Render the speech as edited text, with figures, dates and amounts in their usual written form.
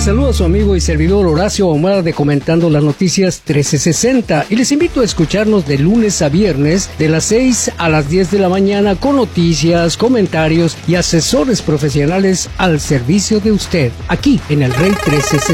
Les saluda a su amigo y servidor Horacio Ahumada de Comentando las Noticias 1360 y les invito a escucharnos de lunes a viernes de las 6 a las 10 de la mañana con noticias, comentarios y asesores profesionales al servicio de usted, aquí en el Rey 1360.